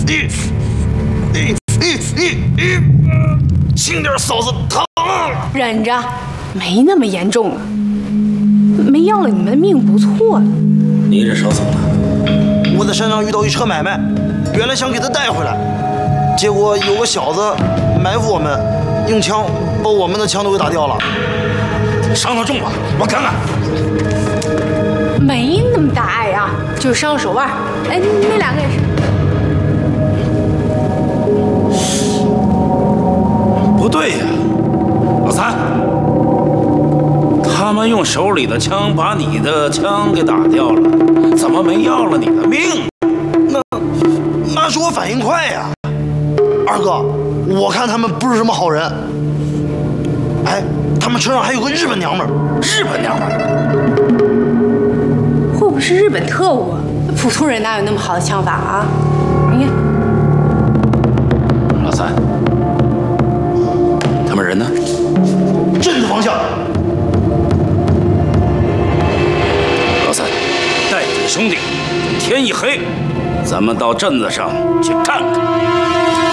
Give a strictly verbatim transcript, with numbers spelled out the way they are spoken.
你你你你你，轻点，嫂子疼。 忍着，没那么严重了，没要了你们的命不错了。 你这手怎么了？ 我在山上遇到一车买卖，原来想给他带回来，结果有个小子埋伏我们，用枪把我们的枪都给打掉了。伤得重吧？我看看。 没那么大碍啊，就是伤了手腕。哎，那两个也是。 不对呀，老三，他们用手里的枪把你的枪给打掉了，怎么没要了你的命？ 那那是我反应快呀，二哥，我看他们不是什么好人。哎，他们车上还有个日本娘们儿。 日本娘们儿？ 会不会是日本特务？普通人哪有那么好的枪法啊？你看， 老三，他们人呢？ 镇子方向。 老三，带着兄弟，天一黑，咱们到镇子上去看看。